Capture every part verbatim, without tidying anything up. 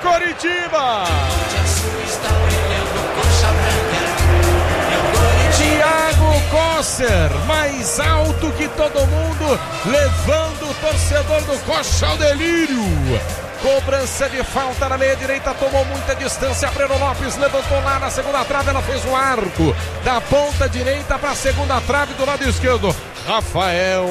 Coritiba. Thiago Kosser, mais alto que todo mundo, levando o torcedor do Coxa ao delírio. Cobrança de falta na meia direita, tomou muita distância. Breno Lopes levantou lá na segunda trave, ela fez o arco da ponta direita para a segunda trave do lado esquerdo. Rafael,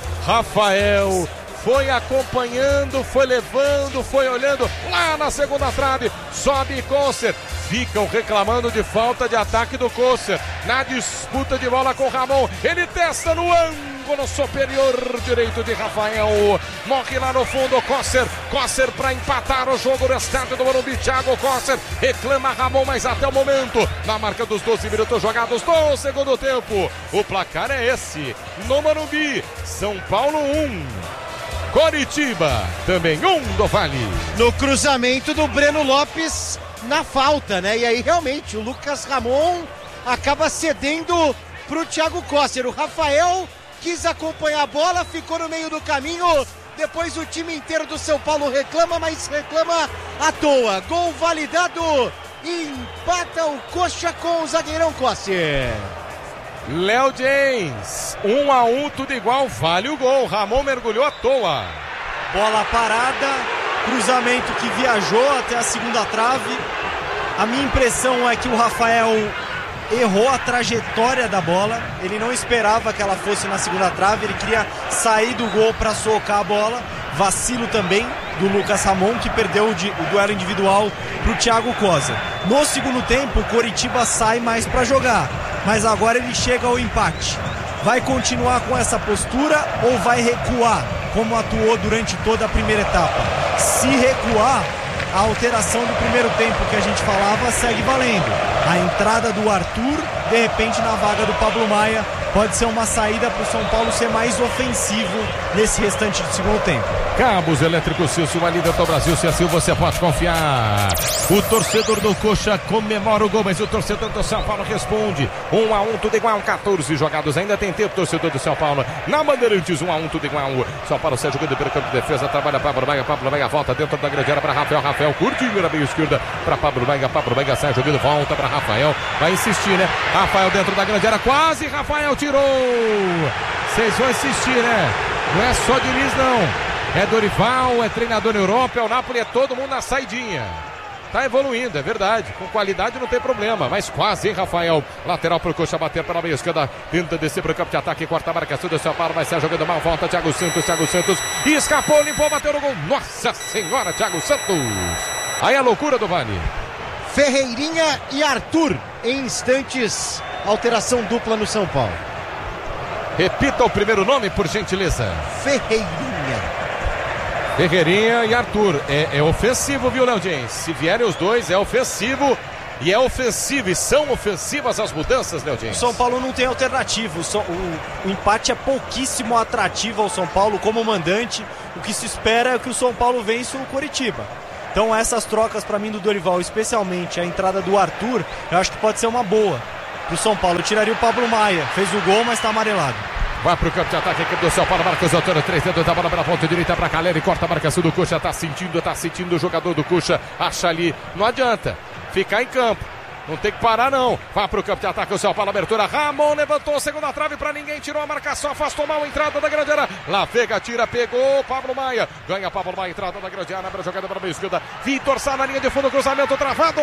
Rafael foi acompanhando, foi levando, foi olhando lá na segunda trave. Sobe Kosser. Ficam reclamando de falta de ataque do Kosser na disputa de bola com o Ramon. Ele testa no ângulo superior direito de Rafael. Morre lá no fundo Kosser. Kosser para empatar o jogo no estádio do Morumbi. Thiago Kosser reclama Ramon, mas até o momento, na marca dos doze minutos jogados do segundo tempo, o placar é esse. No Morumbi, São Paulo um. Coritiba também um do Vale. No cruzamento do Breno Lopes na falta, né? E aí realmente o Lucas Ramon acaba cedendo pro Thiago Kosser. O Rafael quis acompanhar a bola, ficou no meio do caminho. Depois o time inteiro do São Paulo reclama, mas reclama à toa. Gol validado e empata o Coxa com o zagueirão Kosser. Léo James, um a um, tudo igual, vale o gol. Ramon mergulhou à toa. Bola parada, cruzamento que viajou até a segunda trave. A minha impressão é que o Rafael errou a trajetória da bola. Ele não esperava que ela fosse na segunda trave, ele queria sair do gol para socar a bola. Vacilo também do Lucas Ramon, que perdeu o, o duelo individual para o Thiago Kosser. No segundo tempo, o Coritiba sai mais para jogar, mas agora ele chega ao empate. Vai continuar com essa postura ou vai recuar, como atuou durante toda a primeira etapa? Se recuar, a alteração do primeiro tempo que a gente falava segue valendo. A entrada do Arthur, de repente na vaga do Pablo Maia, pode ser uma saída para o São Paulo ser mais ofensivo nesse restante de segundo tempo. Cabos Elétricos Silvio, a líder do Brasil, se assim você pode confiar. O torcedor do Coxa comemora o gol, mas o torcedor do São Paulo responde. um a um, tudo igual, catorze jogados, ainda tem tempo, torcedor do São Paulo. Na Bandeirantes, um a um, tudo igual. São Paulo sai jogando pelo campo de defesa, trabalha Pablo Maia, Pablo Maia volta dentro da grande área para Rafael, Rafael curtinho na meia esquerda para Pablo Maia, Pablo Maia sai jogando, volta para Rafael, vai insistir, né? Rafael dentro da grande área, quase Rafael tirou. Vocês vão insistir, né? Não é só Diniz, não. É Dorival, é treinador na Europa, é o Napoli, é todo mundo na saidinha. Tá evoluindo, é verdade. Com qualidade não tem problema, mas quase, hein, Rafael? Lateral pro Coxa bater pela meia esquerda. Tenta descer pro campo de ataque, quarta marcação do São Paulo, vai ser jogando mal, volta Thiago Santos, Thiago Santos. E escapou, limpou, bateu no gol. Nossa Senhora, Thiago Santos. Aí a loucura do Vale. Ferreirinha e Arthur, em instantes, alteração dupla no São Paulo. Repita o primeiro nome, por gentileza. Ferreirinha. Ferreirinha e Arthur. É, é ofensivo, viu, Léo James? Se vierem os dois, é ofensivo. E é ofensivo. E são ofensivas as mudanças, Léo James. O São Paulo não tem alternativa. O, so, o, o empate é pouquíssimo atrativo ao São Paulo como mandante. O que se espera é que o São Paulo vença o Coritiba. Então essas trocas para mim do Dorival, especialmente a entrada do Arthur, eu acho que pode ser uma boa pro São Paulo. Eu tiraria o Pablo Maia. Fez o gol, mas tá amarelado. Vai pro campo de ataque aqui do São Paulo, Marcos Antônio, três dedos da bola pela ponta direita pra Caleri, corta a marcação do Coxa, tá sentindo, tá sentindo o jogador do Coxa, acha ali, não adianta ficar em campo, não tem que parar não, vai pro campo de ataque o São Paulo, abertura, Ramon levantou, segunda trave pra ninguém, tirou a marcação, afastou mal a entrada da grande área, lá Veiga tira, pegou, Pablo Maia, ganha Pablo Maia, entrada da grande área, abre a jogada pra meia esquerda, Vitor Sá na linha de fundo, cruzamento travado,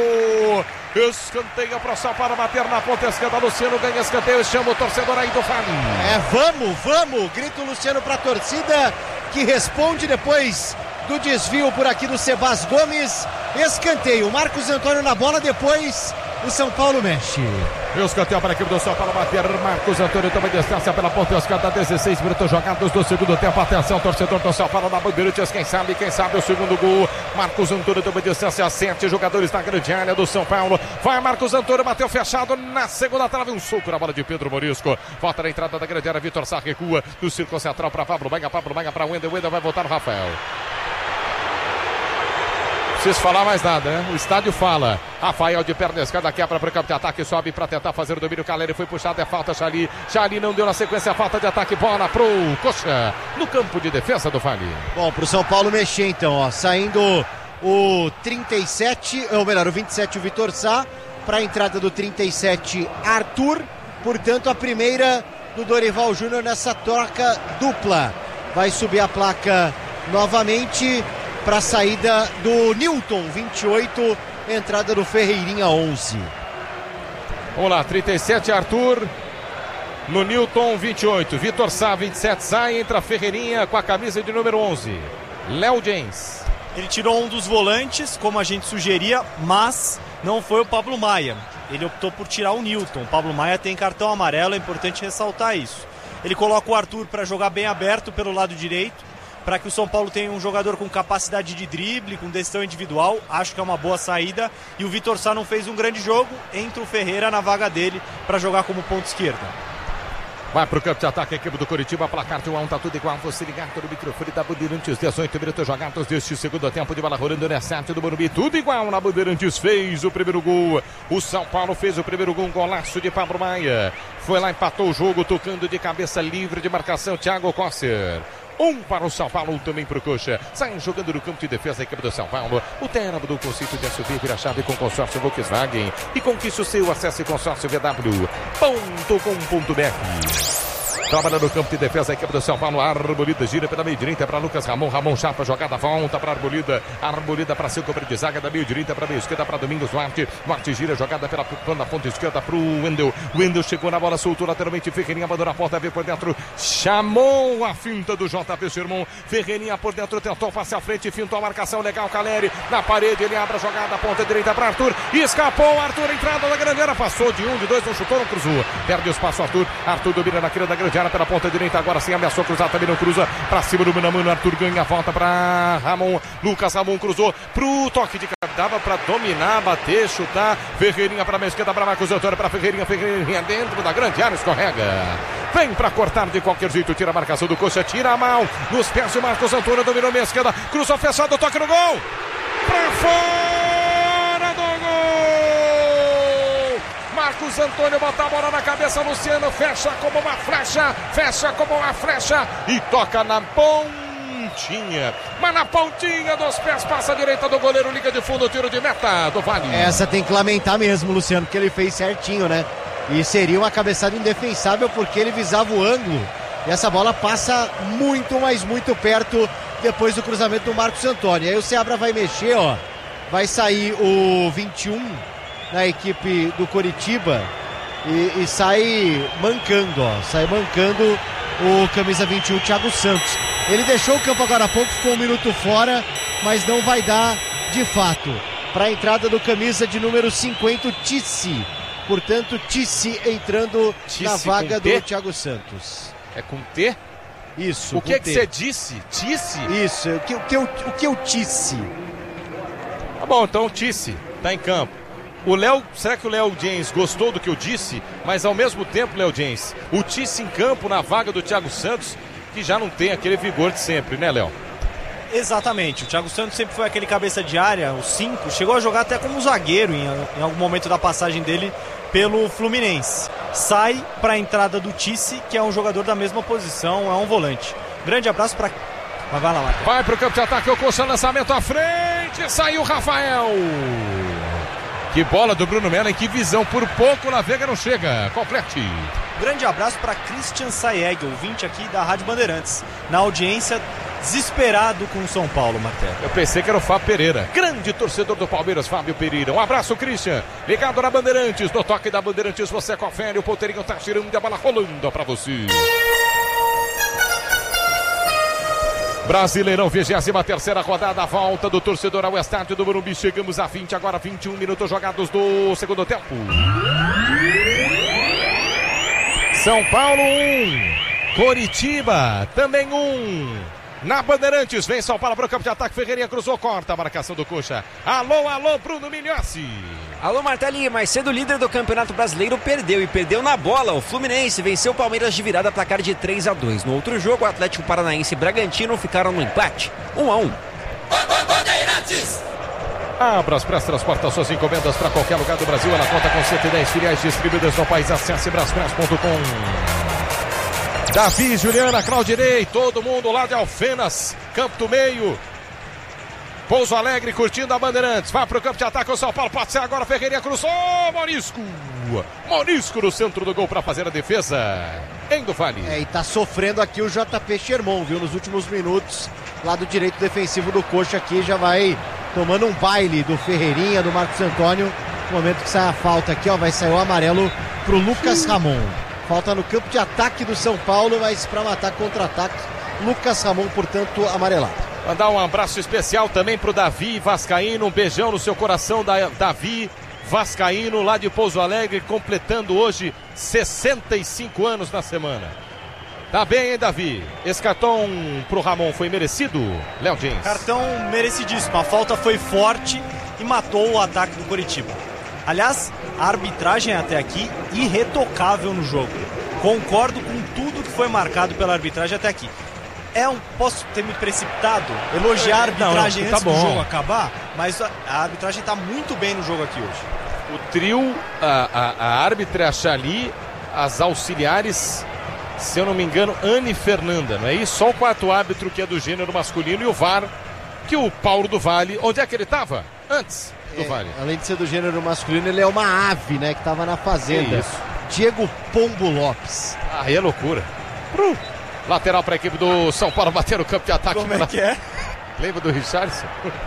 escanteio para o São Paulo bater na ponta esquerda, Luciano ganha escanteio, chama o torcedor aí do Vale. É, vamos, vamos, grita o Luciano pra torcida, que responde depois do desvio por aqui do Sebas Gomes, escanteio, Marcos Antônio na bola, depois o São Paulo mexe. E o escanteio para a equipe do São Paulo bater, Marcos Antônio toma distância pela ponta esquerda, dezesseis minutos jogados do segundo tempo, atenção torcedor do São Paulo na Bandeirantes, quem sabe, quem sabe o segundo gol, Marcos Antônio toma distância, sete jogadores na grande área do São Paulo, vai Marcos Antônio, bateu fechado na segunda trave, um soco na bola de Pedro Morisco, volta na entrada da grande área, Vitor Sá recua, do círculo central para Pablo Maia, Pablo Maia para Wendel, Wendel vai voltar no Rafael. Não preciso falar mais nada, né? O estádio fala. Rafael de perna esquerda quebra para o campo de ataque, sobe para tentar fazer o domínio. Caleri foi puxado, é falta, Xali. Xali não deu na sequência, falta de ataque, bola pro Coxa no campo de defesa do Vale. Bom, pro São Paulo mexer então, ó, saindo o trinta e sete, ou melhor, o vinte e sete, o Vitor Sá, para a entrada do trinta e sete, Arthur. Portanto, a primeira do Dorival Júnior nessa troca dupla. Vai subir a placa novamente para a saída do Newton, vinte e oito, entrada do Ferreirinha, onze. Vamos lá, trinta e sete, Arthur. No Newton, vinte e oito. Vitor Sá, vinte e sete, sai. Entra Ferreirinha com a camisa de número onze. Léo James. Ele tirou um dos volantes, como a gente sugeria, mas não foi o Pablo Maia. Ele optou por tirar o Newton. O Pablo Maia tem cartão amarelo, é importante ressaltar isso. Ele coloca o Arthur para jogar bem aberto pelo lado direito, para que o São Paulo tenha um jogador com capacidade de drible, com decisão individual. Acho que é uma boa saída. E o Vitor Sá não fez um grande jogo. Entra o Ferreira na vaga dele para jogar como ponta esquerda. Vai pro campo de ataque a equipe do Coritiba, placar de um a um, tá tudo igual. Você ligado no microfone da Bandeirantes, dezoito minutos jogados deste segundo tempo de bola rolando na sete do Morumbi. Tudo igual na Bandeirantes, fez o primeiro gol. O São Paulo fez o primeiro gol, um golaço de Pablo Maia. Foi lá, empatou o jogo, tocando de cabeça livre de marcação, Thiago Kosser. Um para o São Paulo, um também para o Coxa. Sai jogando no campo de defesa a equipe do São Paulo. O Teramo do conceito de S U V, vira chave com consórcio Volkswagen. E conquiste o seu, acesse consórcio v w ponto com ponto b r. Trabalha no campo de defesa a equipe do São Paulo. Arbolida gira pela meia direita para Lucas Ramon. Ramon chapa, jogada, volta para Arbolida. Arbolida para seu cobre de zaga da meia direita para meia esquerda para Domingos Duarte. Duarte gira, jogada pela na ponta esquerda para o Wendel. Wendel chegou na bola, soltou lateralmente. Ferreirinha abandona a porta, veio por dentro. Chamou a finta do J P Sermon. Ferreirinha por dentro, tentou passe à frente, fintou a marcação legal. Caleri na parede, ele abre a jogada, ponta direita para Arthur. Escapou Arthur, entrada da grande área. Passou de um, de dois, não chutou, não cruzou. Perde o espaço Arthur. Arthur domina na queira da grande área pela ponta direita, agora sim ameaçou cruzar, também não cruza, pra cima do mano a mano, Arthur ganha a volta pra Ramon, Lucas Ramon cruzou pro toque de cara, dava pra dominar, bater, chutar, Ferreirinha pra meia esquerda, pra Marcos Antônio, pra Ferreirinha, Ferreirinha dentro da grande área, escorrega, vem pra cortar de qualquer jeito, tira a marcação do Coxa, tira a mão, nos pés de Marcos Antônio, dominou meia esquerda, cruzou fechado, toque no gol, pra fora do gol! Marcos Antônio bota a bola na cabeça, Luciano fecha como uma flecha, fecha como uma flecha e toca na pontinha, mas na pontinha dos pés, passa a direita do goleiro, liga de fundo, tiro de meta do Vale. Essa tem que lamentar mesmo, Luciano, porque ele fez certinho, né? E seria uma cabeçada indefensável porque ele visava o ângulo e essa bola passa muito, mas muito perto depois do cruzamento do Marcos Antônio. Aí o Seabra vai mexer, ó, vai sair o vinte e um na equipe do Coritiba e, e sai mancando, ó, sai mancando o camisa vinte e um, Thiago Santos. Ele deixou o campo agora há pouco, ficou um minuto fora, mas não vai dar de fato para a entrada do camisa de número cinquenta, Tissi. Portanto, Tissi entrando Tissi na vaga do Thiago Santos. É com T? Isso. O que é que você disse? Tissi? Isso, o que, o que, o, o que eu Tissi? Tá bom, então o Tissi tá em campo. O Léo, será que o Léo James gostou do que eu disse? Mas ao mesmo tempo, Léo James, o Tissi em campo na vaga do Thiago Santos, que já não tem aquele vigor de sempre, né, Léo? Exatamente, o Thiago Santos sempre foi aquele cabeça de área, o cinco, chegou a jogar até como zagueiro em, em algum momento da passagem dele pelo Fluminense. Sai para a entrada do Tissi, que é um jogador da mesma posição, é um volante. Grande abraço para... Vai lá, lá. Vai pro campo de ataque, o Coxa, lançamento à frente, saiu o Rafael. Que bola do Bruno Melo, em que visão, por pouco na Veiga não chega, complete. Grande abraço para Christian Saeg, ouvinte aqui da Rádio Bandeirantes, na audiência, desesperado com o São Paulo, Martelo. Eu pensei que era o Fábio Pereira, grande torcedor do Palmeiras, Fábio Pereira. Um abraço, Christian, ligado na Bandeirantes, no toque da Bandeirantes você confere, o ponteirinho tá tirando a bola rolando pra você. Brasileirão, vigésima terceira rodada, a volta do torcedor ao estádio do Morumbi. Chegamos a vinte, agora vinte e um minutos jogados do segundo tempo. São Paulo um, Coritiba também um. Na Bandeirantes, vem São Paulo para o campo de ataque, Ferreirinha cruzou, corta a marcação do Coxa. Alô, alô, Bruno Migliossi. Alô, Martelinho, mais cedo o líder do Campeonato Brasileiro perdeu e perdeu na bola. O Fluminense venceu o Palmeiras de virada, placar de três a dois. No outro jogo, o Atlético Paranaense e Bragantino ficaram no empate, um a um. Bandeirantes. Abra as pré-transporta suas encomendas para qualquer lugar do Brasil. Ela conta com cento e dez filiais distribuídas no país. Acesse braspress ponto com. Davi, Juliana, Claudinei, todo mundo lá de Alfenas, Campo do Meio. Pouso Alegre curtindo a Bandeirantes. Vai pro campo de ataque o São Paulo. Pode ser agora. Ferreirinha cruzou. Morisco. Morisco no centro do gol para fazer a defesa. Em do Vale. É, e tá sofrendo aqui o J P Sherman, viu? Nos últimos minutos. Lado direito defensivo do Coxa aqui. Já vai tomando um baile do Ferreirinha, do Marcos Antônio. No momento que sai a falta aqui, ó. Vai sair o amarelo pro Lucas Ramon. Falta no campo de ataque do São Paulo. Mas para matar contra-ataque. Lucas Ramon, portanto, amarelado. Mandar um abraço especial também pro Davi Vascaíno, um beijão no seu coração, da Davi Vascaíno, lá de Pouso Alegre, completando hoje sessenta e cinco anos na semana. Tá bem, hein, Davi? Esse cartão pro Ramon foi merecido, Léo James? Cartão merecidíssimo, a falta foi forte e matou o ataque do Coritiba. Aliás, a arbitragem até aqui irretocável no jogo. Concordo com tudo que foi marcado pela arbitragem até aqui. É um, posso ter me precipitado, elogiar a arbitragem não, não, tá antes bom. do jogo acabar, mas a, a arbitragem está muito bem no jogo aqui hoje. O trio, a, a, a árbitra Chali, as auxiliares, se eu não me engano, Anne e Fernanda, não é isso? Só o quarto árbitro que é do gênero masculino e o V A R, que o Paulo do Vale, onde é que ele estava? Antes do é, Vale. Além de ser do gênero masculino, ele é uma ave, né, que estava na fazenda. É isso. Diego Pombo Lopes. Aí é loucura. Uh. Lateral para a equipe do São Paulo bater o campo de ataque. Como é que é? Lembra do Richardson?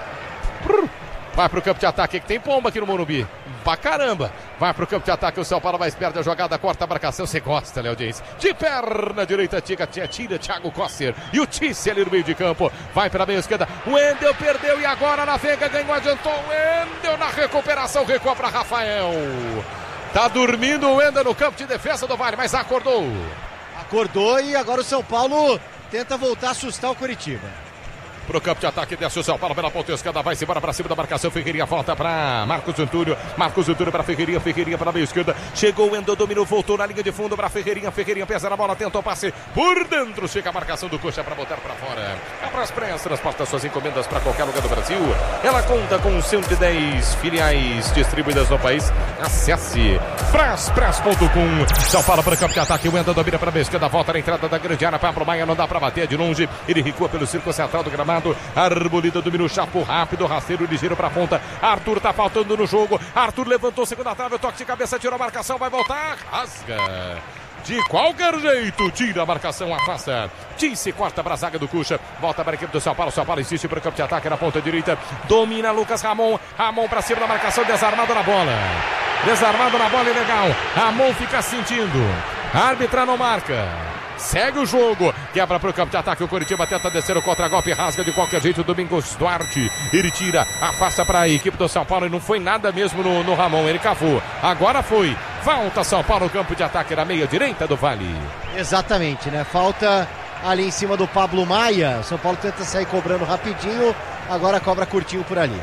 Vai pro campo de ataque que tem pomba aqui no Morumbi. Pra caramba. Vai pro campo de ataque, o São Paulo mais perto da jogada, corta a marcação. Você gosta, Léo James? De perna direita, tira, tira Thiago Kosser. E o Tice ali no meio de campo. Vai pela meia esquerda. O Wendel perdeu e agora na vega ganhou, adiantou. O Wendel na recuperação, recua para Rafael. Tá dormindo o Wendel no campo de defesa do Vale, mas acordou. Acordou e agora o São Paulo tenta voltar a assustar o Coritiba. Pro campo de ataque, desce o São Paulo pela ponta esquerda, vai-se embora pra cima da marcação, Ferreirinha volta pra Marcos Antúnio, Marcos Antúnio pra Ferreirinha, Ferreirinha pra meia esquerda, chegou o Endo, dominou, voltou na linha de fundo pra Ferreirinha, Ferreirinha pesa na bola, tentou passe por dentro, chega a marcação do Coxa pra botar pra fora. A Braspress transporta suas encomendas pra qualquer lugar do Brasil, ela conta com cento e dez filiais distribuídas no país, acesse braspress ponto com. São Paulo pro campo de ataque, o Endo domina pra meia esquerda, volta na entrada da grande área, Pablo Maia não dá pra bater de longe, ele recua pelo círculo central do gramado. Arbolida dominou, chapo rápido, rasteiro ligeiro pra ponta. Arthur tá faltando no jogo. Arthur levantou, segunda trave, toque de cabeça, tirou a marcação, vai voltar, rasga. De qualquer jeito, tira a marcação, afasta. Tice corta para a zaga do Coxa. Volta para a equipe do São Paulo. São Paulo insiste para o campo de ataque na ponta direita. Domina Lucas Ramon. Ramon para cima da marcação, desarmado na bola. Desarmado na bola, é legal. Ramon fica sentindo. A árbitra não marca. Segue o jogo, quebra para o campo de ataque, o Coritiba tenta descer o contra-golpe, rasga de qualquer jeito o Domingos Duarte, ele tira, afasta para a equipe do São Paulo e não foi nada mesmo no, no Ramon, ele cavou, agora foi, falta São Paulo no campo de ataque na meia direita do Vale. Exatamente, né, falta ali em cima do Pablo Maia, São Paulo tenta sair cobrando rapidinho, agora cobra curtinho por ali.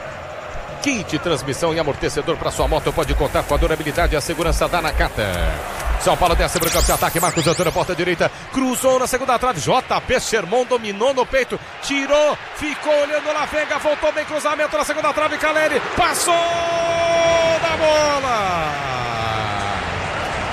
Kit transmissão e amortecedor para sua moto, pode contar com a durabilidade e a segurança da Nakata. São Paulo desce para o campo de ataque, Marcos Antônio, porta direita, cruzou na segunda trave, J P Sherman dominou no peito, tirou, ficou olhando lá, Veiga, voltou bem, cruzamento na segunda trave, Caleri, passou da bola!